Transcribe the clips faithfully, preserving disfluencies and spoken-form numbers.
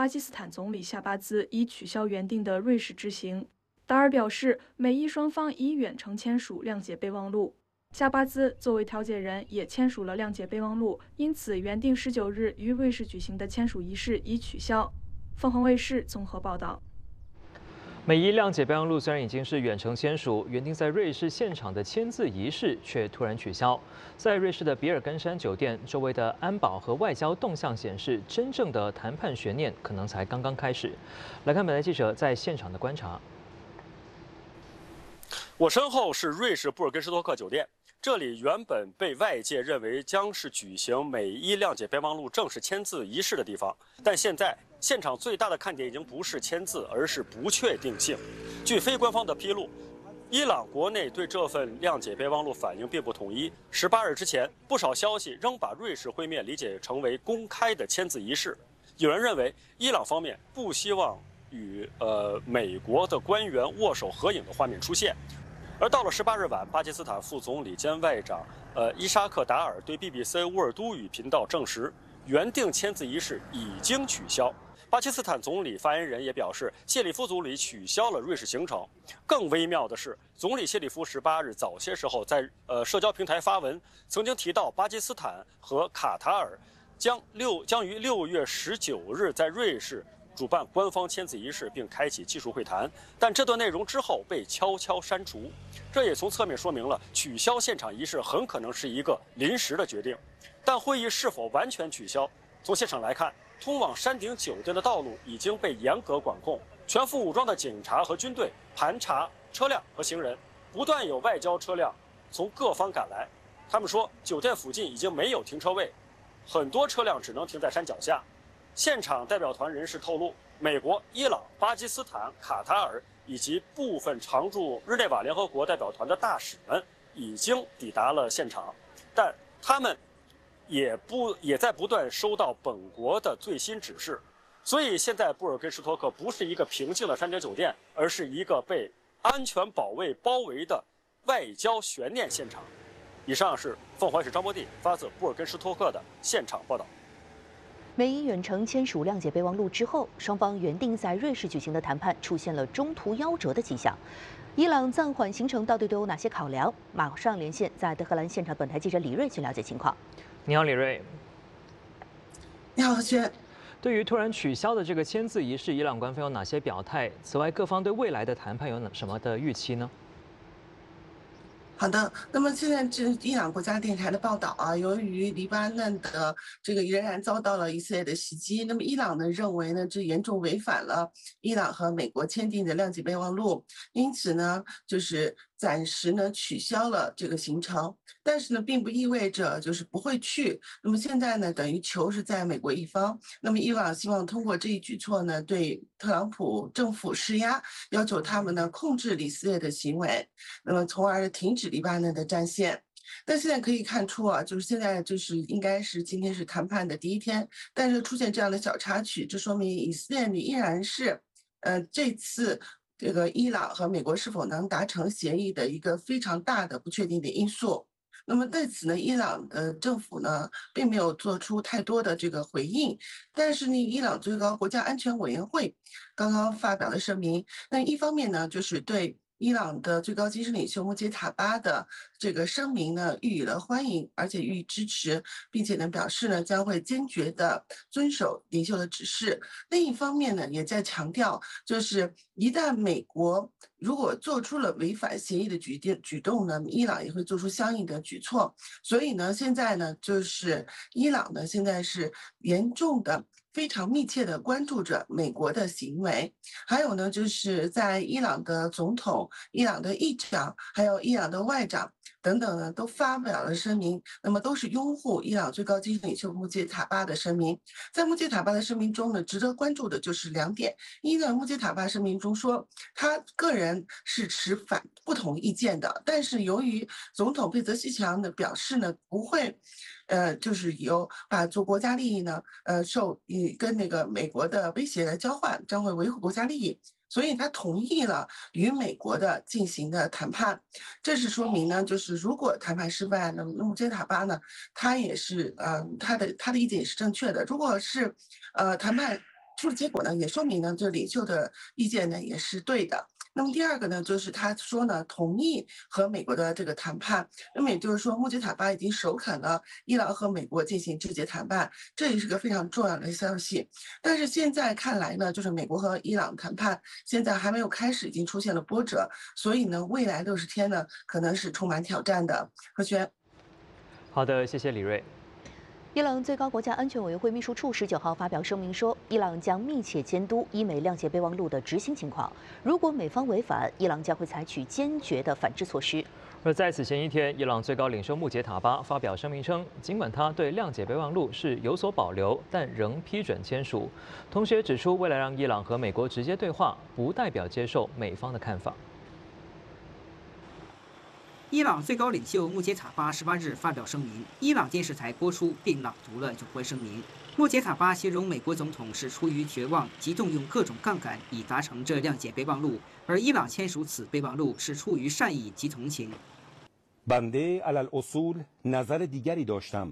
巴基斯坦总理夏巴兹已取消原定的瑞士之行。达尔表示，美伊双方已远程签署谅解备忘录。夏巴兹作为调解人也签署了谅解备忘录，因此原定十九日于瑞士举行的签署仪式已取消。凤凰卫视综合报道。 美伊谅解备忘录虽然已经是远程签署，原定在瑞士现场的签字仪式却突然取消。在瑞士的比尔根山酒店周围的安保和外交动向显示，真正的谈判悬念可能才刚刚开始。来看本台记者在现场的观察。 我身后是瑞士布尔根施托克酒店，这里原本被外界认为将是举行美伊谅解备忘录正式签字仪式的地方，但现在现场最大的看点已经不是签字，而是不确定性。据非官方的披露，伊朗国内对这份谅解备忘录反应并不统一。十八日之前，不少消息仍把瑞士会面理解成为公开的签字仪式。有人认为，伊朗方面不希望与呃美国的官员握手合影的画面出现。而到了十八日晚，巴基斯坦副总理兼外长呃伊沙克达尔对 B B C 乌尔都语频道证实，原定签字仪式已经取消。巴基斯坦总理发言人也表示，谢里夫总理取消了瑞士行程。更微妙的是，总理谢里夫十八日早些时候在呃社交平台发文，曾经提到巴基斯坦和卡塔尔将六将于六月十九日在瑞士主办官方签字仪式，并开启技术会谈，但这段内容之后被悄悄删除。这也从侧面说明了取消现场仪式很可能是一个临时的决定。但会议是否完全取消，从现场来看，通往山顶酒店的道路已经被严格管控，全副武装的警察和军队盘查车辆和行人，不断有外交车辆从各方赶来。他们说，酒店附近已经没有停车位，很多车辆只能停在山脚下。现场代表团人士透露，美国、伊朗、巴基斯坦、卡塔尔以及部分常驻日内瓦联合国代表团的大使们已经抵达了现场，但他们也不也在不断收到本国的最新指示。所以现在布尔根施托克不是一个平静的山顶酒店，而是一个被安全保卫包围的外交悬念现场。以上是凤凰卫视张博地发自布尔根施托克的现场报道。 美伊远程签署谅解备忘录之后，双方原定在瑞士举行的谈判出现了中途夭折的迹象。伊朗暂缓行程到底都有哪些考量？马上连线在德黑兰现场本台记者李锐去了解情况。 你好，李锐。 你好，何轩。 对于突然取消的这个签字仪式，伊朗官方有哪些表态？此外，各方对未来的谈判有哪什么的预期呢？ 好的，那么现在这伊朗国家电视台的报道啊，由于黎巴嫩的这个仍然遭到了以色列的袭击，那么伊朗呢认为呢这严重违反了伊朗和美国签订的谅解备忘录，因此呢就是暂时呢取消了这个行程，但是呢并不意味着就是不会去。那么现在呢等于球是在美国一方，那么伊朗希望通过这一举措呢对特朗普政府施压，要求他们呢控制以色列的行为，那么从而停止黎巴嫩的战线。但现在可以看出啊，就是现在就是应该是今天是谈判的第一天，但是出现这样的小插曲，这说明以色列依然是呃这次这个伊朗和美国是否能达成协议的一个非常大的不确定的因素。那么对此呢，伊朗的政府呢并没有做出太多的这个回应，但是呢，伊朗最高国家安全委员会刚刚发表了声明，那一方面呢就是对伊朗的最高精神领袖穆杰塔巴的这个声明呢予以了欢迎，而且予以支持，并且呢表示呢将会坚决的遵守领袖的指示。另一方面呢也在强调，就是一旦美国如果做出了违反协议的举动举动呢，伊朗也会做出相应的举措。所以呢现在呢就是伊朗呢现在是严重的非常密切地关注着美国的行为，还有呢，就是在伊朗的总统、伊朗的议长，还有伊朗的外长等等呢，都发表了声明，那么都是拥护伊朗最高精神领袖穆杰塔巴的声明。在穆杰塔巴的声明中呢，值得关注的就是两点：一呢，穆杰塔巴声明中说，他个人是持反不同意见的，但是由于总统佩泽西强的表示呢，不会。呃，就是有把做国家利益呢，呃，受以跟那个美国的威胁来交换，将会维护国家利益，所以他同意了与美国的进行的谈判。这是说明呢，就是如果谈判失败，那么穆杰塔巴呢，他也是呃，他的他的意见也是正确的。如果是呃谈判出了结果呢，也说明呢，这领袖的意见呢也是对的。那么第二个呢，就是他说呢，同意和美国的这个谈判。那么也就是说，穆杰塔巴已经首肯了伊朗和美国进行直接谈判，这也是个非常重要的消息。但是现在看来呢，就是美国和伊朗谈判现在还没有开始，已经出现了波折，所以呢，未来六十天呢，可能是充满挑战的。何轩， 好的，谢谢李瑞。 伊朗最高国家安全委员会秘书处十九号发表声明说，伊朗将密切监督伊美谅解备忘录的执行情况，如果美方违反，伊朗将会采取坚决的反制措施。 而在此前一天，伊朗最高领袖穆杰塔巴发表声明称，尽管他对谅解备忘录是有所保留，但仍批准签署。同时也指出，未来让伊朗和美国直接对话，不代表接受美方的看法。 伊朗最高领袖穆杰塔巴十八日发表声明，伊朗电视台播出并朗读了有关声明。穆杰塔巴形容美国总统是出于绝望及动用各种杠杆以达成这谅解备忘录，而伊朗签署此备忘录是出于善意及同情。 بنده علل اصول نظر دیگری داشتم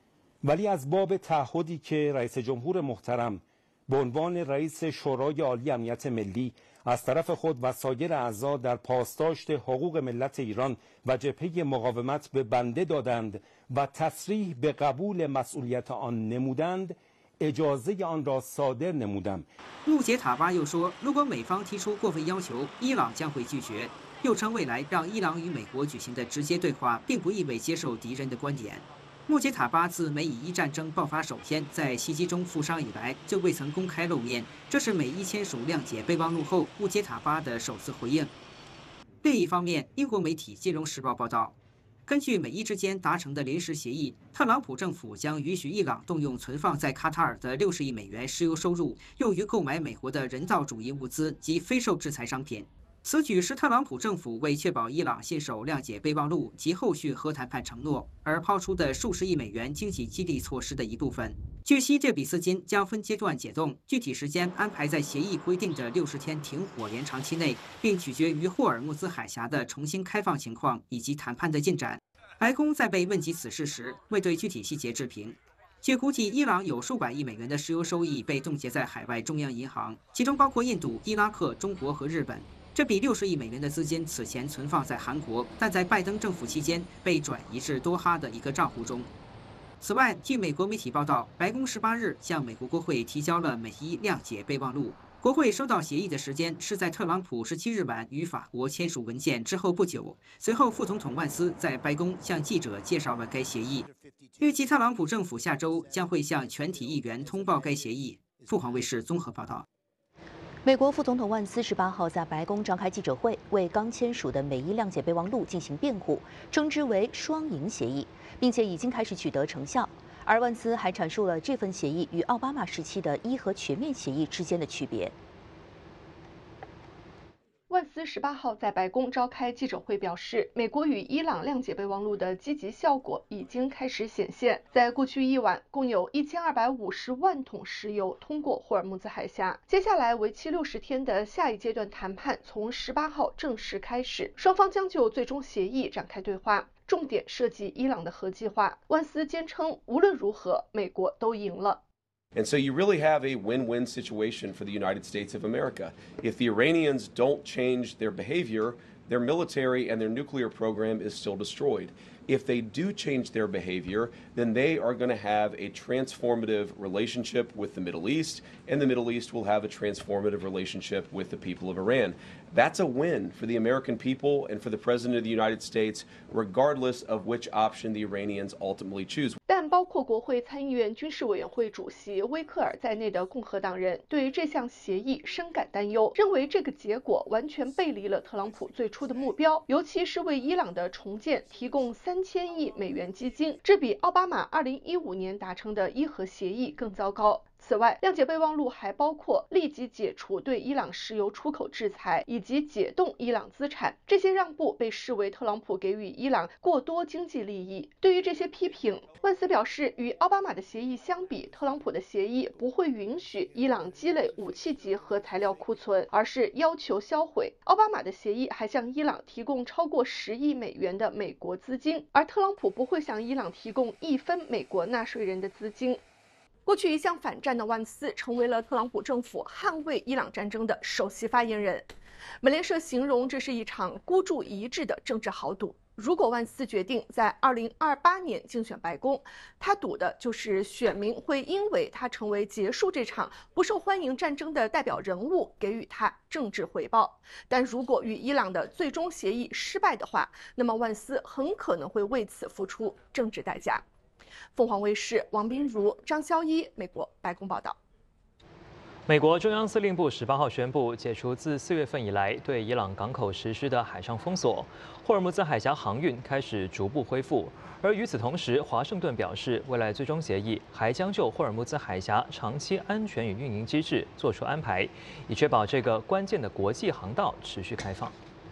ولی از باب تعهدی که رئیس جمهور محترم به عنوان رئیس شورای عالی امنیت ملی از طرف خود و سایر اعضا در پاسداشت حقوق ملت ایران و جبهه مقاومت به بنده دادند و تصریح به قبول مسئولیت آن نمودند اجازه آن را صادر نمودم。 穆杰塔巴又说，如果美方提出过分要求，伊朗将会拒绝。又称未来让伊朗与美国举行的直接对话，并不意味接受敌人的观点。穆杰塔巴自美以伊战争爆发首天在袭击中负伤以来，就未曾公开露面。这是美伊签署谅解备忘录后，穆杰塔巴的首次回应。另一方面，英国媒体《金融时报》报道，根据美伊之间达成的临时协议，特朗普政府将允许伊朗动用存放在卡塔尔的六十亿美元石油收入，用于购买美国的人道主义物资及非受制裁商品。此举是特朗普政府为确保伊朗信守谅解备忘录及后续核谈判承诺而抛出的数十亿美元经济激励措施的一部分。据悉，这笔资金将分阶段解冻，具体时间安排在协议规定的六十天停火延长期内，并取决于霍尔木兹海峡的重新开放情况以及谈判的进展。白宫在被问及此事时，未对具体细节置评。据估计，伊朗有数百亿美元的石油收益被冻结在海外中央银行，其中包括印度、伊拉克、中国和日本。这笔六十亿美元的资金此前存放在韩国，但在拜登政府期间被转移至多哈的一个账户中。此外，据美国媒体报道，白宫十八日向美国国会提交了美伊谅解备忘录。国会收到协议的时间是在特朗普十七日晚与法国签署文件之后不久。随后，副总统万斯在白宫向记者介绍了该协议。预计特朗普政府下周将会向全体议员通报该协议。凤凰卫视综合报道。 美国副总统万斯十八号在白宫召开记者会，为刚签署的美伊谅解备忘录进行辩护，称之为双赢协议，并且已经开始取得成效。而万斯还阐述了这份协议与奥巴马时期的伊核全面协议之间的区别。 万斯十八号在白宫召开记者会表示，美国与伊朗谅解备忘录的积极效果已经开始显现。在过去一晚，共有一千二百五十万桶石油通过霍尔木兹海峡。接下来为期六十天的下一阶段谈判从十八号正式开始，双方将就最终协议展开对话，重点涉及伊朗的核计划。万斯坚称，无论如何，美国都赢了。 And so you really have a win-win situation for the United States of America. If the Iranians don't change their behavior, their military and their nuclear program is still destroyed. If they do change their behavior, then they are going to have a transformative relationship with the Middle East, and the Middle East will have a transformative relationship with the people of Iran. That's a win for the American people and for the President of the United States, regardless of which option the Iranians ultimately choose. 但包括国会参议院军事委员会主席威克尔在内的共和党人对这项协议深感担忧，认为这个结果完全背离了特朗普最初的目标，尤其是为伊朗的重建提供三千亿美元基金，这比奥巴马二零一五年达成的伊核协议更糟糕。此外，谅解备忘录还包括立即解除对伊朗石油出口制裁，以及解冻伊朗资产。这些让步被视为特朗普给予伊朗过多经济利益。对于这些批评，万斯表示，与奥巴马的协议相比，特朗普的协议不会允许伊朗积累武器级核材料库存，而是要求销毁。奥巴马的协议还向伊朗提供超过十亿美元的美国资金，而特朗普不会向伊朗提供一分美国纳税人的资金。 过去一向反战的万斯成为了特朗普政府捍卫伊朗战争的首席发言人。美联社形容这是一场孤注一掷的政治豪赌。如果万斯决定在二零二八年竞选白宫，他赌的就是选民会因为他成为结束这场不受欢迎战争的代表人物，给予他政治回报。但如果与伊朗的最终协议失败的话，那么万斯很可能会为此付出政治代价。凤凰卫视王彬如、张潇一，美国白宫报道。 美国中央司令部十八号宣布解除自四月份以来对伊朗港口实施的海上封锁，霍尔木兹海峡航运开始逐步恢复。而与此同时，华盛顿表示，未来最终协议还将就霍尔木兹海峡长期安全与运营机制做出安排，以确保这个关键的国际航道持续开放。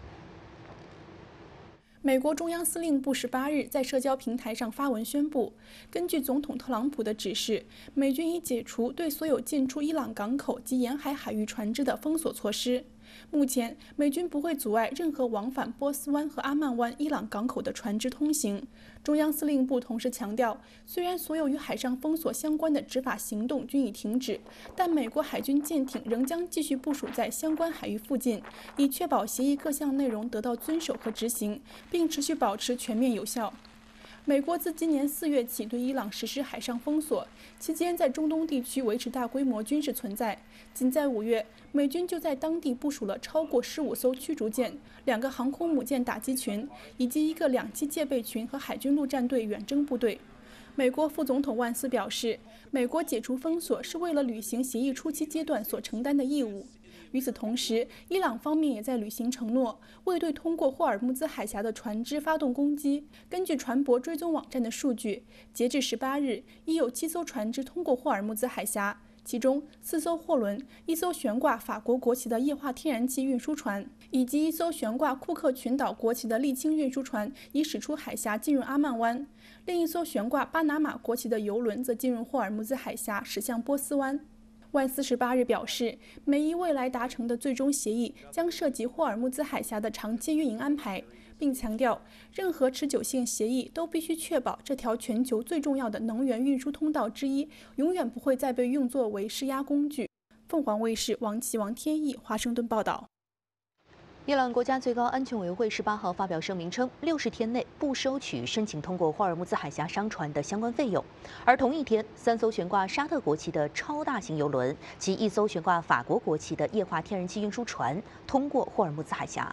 美国中央司令部十八日在社交平台上发文宣布，根据总统特朗普的指示，美军已解除对所有进出伊朗港口及沿海海域船只的封锁措施。目前，美军不会阻碍任何往返波斯湾和阿曼湾伊朗港口的船只通行。中央司令部同时强调，虽然所有与海上封锁相关的执法行动均已停止，但美国海军舰艇仍将继续部署在相关海域附近，以确保协议各项内容得到遵守和执行，并持续保持全面有效。美国自今年四月起对伊朗实施海上封锁，期间在中东地区维持大规模军事存在。仅在五月，美军就在当地部署了超过十五艘驱逐舰、两个航空母舰打击群，以及一个两栖戒备群和海军陆战队远征部队。美国副总统万斯表示，美国解除封锁是为了履行协议初期阶段所承担的义务。与此同时，伊朗方面也在履行承诺，未对通过霍尔木兹海峡的船只发动攻击。根据船舶追踪网站的数据，截至十八日，已有七艘船只通过霍尔木兹海峡，其中四艘货轮、一艘悬挂法国国旗的液化天然气运输船，以及一艘悬挂库克群岛国旗的沥青运输船已驶出海峡进入阿曼湾，另一艘悬挂巴拿马国旗的油轮则进入霍尔木兹海峡驶向波斯湾。万斯十八日表示，美伊未来达成的最终协议将涉及霍尔木兹海峡的长期运营安排，并强调，任何持久性协议都必须确保这条全球最重要的能源运输通道之一永远不会再被用作为施压工具。凤凰卫视王琦、王天意华盛顿报道。 伊朗国家最高安全委员会十八号发表声明称，六十天内不收取申请通过霍尔木兹海峡商船的相关费用。而同一天，三艘悬挂沙特国旗的超大型油轮及一艘悬挂法国国旗的液化天然气运输船通过霍尔木兹海峡。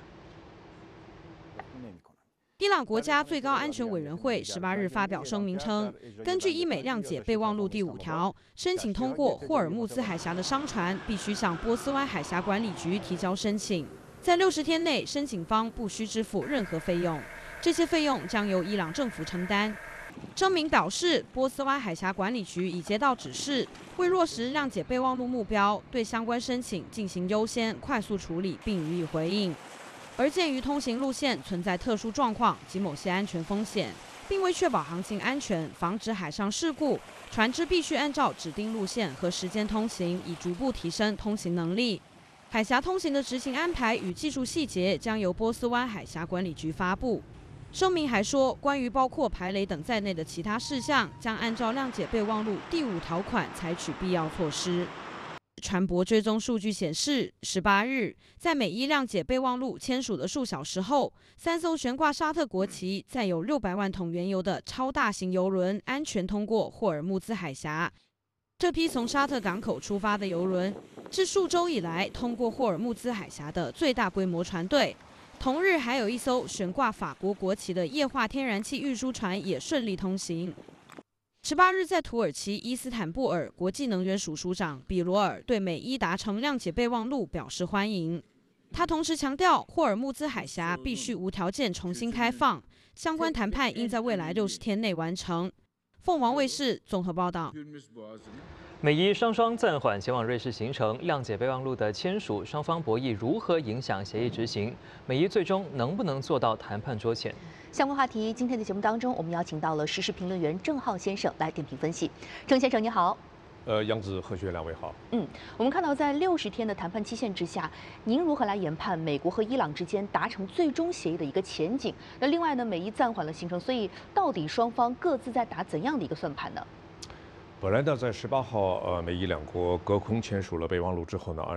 伊朗国家最高安全委员会十八日发表声明称，根据伊美谅解备忘录第五条，申请通过霍尔木兹海峡的商船必须向波斯湾海峡管理局提交申请。在六十天内，申请方不需支付任何费用，这些费用将由伊朗政府承担。声明表示，波斯湾海峡管理局已接到指示，为落实谅解备忘录目标，对相关申请进行优先、快速处理，并予以回应。而鉴于通行路线存在特殊状况及某些安全风险，并为确保航行安全、防止海上事故，船只必须按照指定路线和时间通行，以逐步提升通行能力。海峡通行的执行安排与技术细节将由波斯湾海峡管理局发布。声明还说，关于包括排雷等在内的其他事项，将按照谅解备忘录第五条款采取必要措施。船舶追踪数据显示，十八日在美伊谅解备忘录签署的数小时后，三艘悬挂沙特国旗、载有六百万桶原油的超大型油轮安全通过霍尔木兹海峡。这批从沙特港口出发的油轮是数周以来通过霍尔木兹海峡的最大规模船队。同日，还有一艘悬挂法国国旗的液化天然气运输船也顺利通行。十八日，在土耳其伊斯坦布尔，国际能源署署长比罗尔对美伊达成谅解备忘录表示欢迎。他同时强调，霍尔木兹海峡必须无条件重新开放，相关谈判应在未来六十天内完成。凤凰卫视综合报道。 美伊双双暂缓前往瑞士行程，谅解备忘录的签署，双方博弈如何影响协议执行？美伊最终能不能做到谈判桌前？ 相关话题，今天的节目当中，我们邀请到了时事评论员郑浩先生来点评分析。郑先生，你好。 呃，杨子、何学两位好。 嗯，我们看到在六十天的谈判期限之下，您如何来研判美国和伊朗之间达成最终协议的一个前景？那另外呢，美伊暂缓了行程，所以到底双方各自在打怎样的一个算盘呢？ 本来呢，在十八号，呃，美伊两国隔空签署了备忘录之后呢，